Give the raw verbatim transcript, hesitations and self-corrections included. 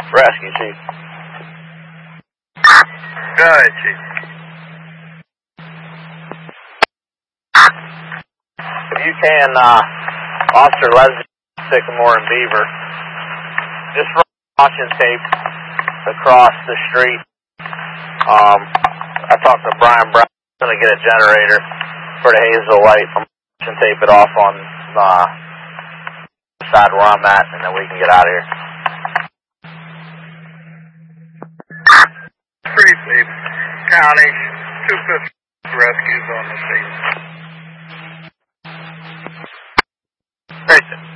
Rescue, Chief. Go ahead, Chief. If you can, uh, Officer Leslie, Sycamore and Beaver, just run caution tape across the street. Um, I talked to Brian Brown. I'm going to get a generator for the Hazel light. I'm going to tape it off on uh, the side where I'm at, and then we can get out of here. Pretty safe. County, two fifty rescues on the scene. Great.